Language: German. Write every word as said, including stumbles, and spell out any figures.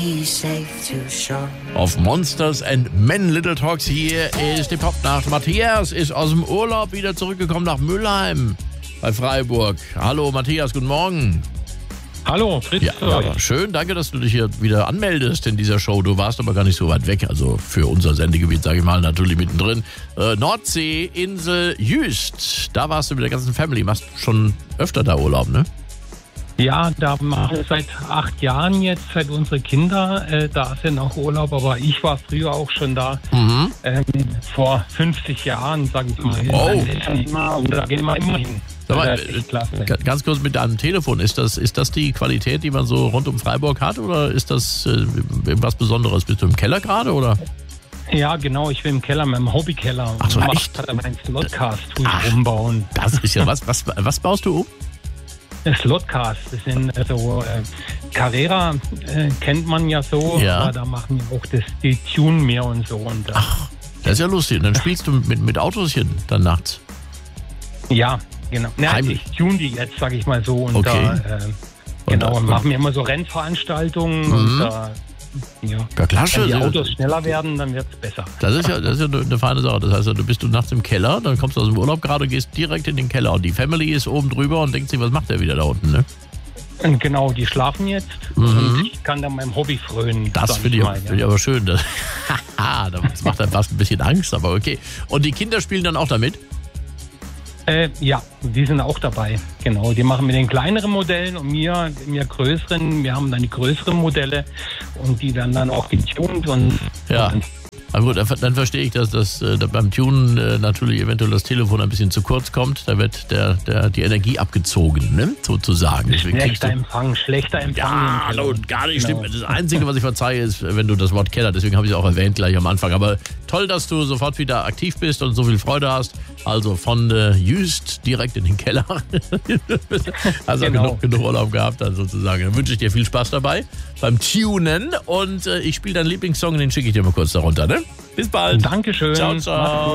Auf Monsters and Men Little Talks hier ist die Popnacht. Matthias ist aus dem Urlaub wieder zurückgekommen nach Mülheim bei Freiburg. Hallo Matthias, guten Morgen. Hallo, Fritz. Ja, ja, schön, danke, dass du dich hier wieder anmeldest in dieser Show. Du warst aber gar nicht so weit weg, also für unser Sendegebiet, sage ich mal, natürlich mittendrin. Äh, Nordsee, Insel Jüst, da warst du mit der ganzen Family. Machst schon öfter da Urlaub, ne? Ja, da machen wir seit acht Jahren jetzt, seit unsere Kinder äh, da sind auch Urlaub, aber ich war früher auch schon da, mhm. ähm, vor fünfzig Jahren, sage ich mal. Oh. Immer, und da gehen wir immer hin. Sag mal, äh, ganz kurz mit deinem Telefon, ist das, ist das die Qualität, die man so rund um Freiburg hat, oder ist das äh, irgendwas Besonderes? Bist du im Keller gerade, oder? Ja, genau, ich bin im Keller, meinem Hobbykeller. Ach so, echt? Ich meinen Slotcast umbauen. Das ist ja was, was, was baust du um? Slotcast, das sind so äh, Carrera, äh, kennt man ja so, ja. aber da machen wir auch das, die Tune mehr und so. Und, äh, Ach, das ist ja lustig. Und dann spielst du mit, mit Autoschen dann nachts? Ja, genau. Ja, ich tune die jetzt, sag ich mal so. Und okay. da, äh, genau, und, und machen wir immer so Rennveranstaltungen. Mhm. Und da, ja, ja, klasse. Wenn die Autos schneller werden, dann wird es besser. Das ist ja, das ist ja eine, eine feine Sache. Das heißt, du bist du nachts im Keller, dann kommst du aus dem Urlaub gerade und gehst direkt in den Keller. Und die Family ist oben drüber und denkt sich, was macht der wieder da unten, ne? Und genau, die schlafen jetzt mhm. und ich kann dann meinem Hobby frönen. Das finde ich, mal, find ich aber schön. Das, das macht dann fast ein bisschen Angst, aber okay. Und die Kinder spielen dann auch damit? Äh, ja, die sind auch dabei, genau. Die machen mit den kleineren Modellen und mir, mir größeren. Wir haben dann die größeren Modelle und die werden dann auch getuned. Und, ja, und aber gut, dann verstehe ich, dass das äh, beim Tunen äh, natürlich eventuell das Telefon ein bisschen zu kurz kommt. Da wird der, der, die Energie abgezogen, ne? Sozusagen. Schlechter Empfang, schlechter Empfang. Ja, und gar nicht genau. Schlimm. Das Einzige, was ich verzeihe, ist, wenn du das Wort Keller, deswegen habe ich es auch erwähnt gleich am Anfang. Aber toll, dass du sofort wieder aktiv bist und so viel Freude hast. Also von äh, Jüst direkt in den Keller. Also genau. genug, genug Urlaub gehabt dann sozusagen. Dann wünsche ich dir viel Spaß dabei beim Tunen und äh, ich spiele deinen Lieblingssong und den schicke ich dir mal kurz darunter, ne? Bis bald. Dankeschön. Ciao, ciao.